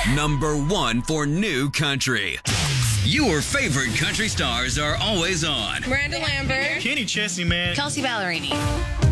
Number 1 for new country. Your favorite country stars are always on. Miranda Lambert. Kenny Chesney, man. Kelsey Ballerini.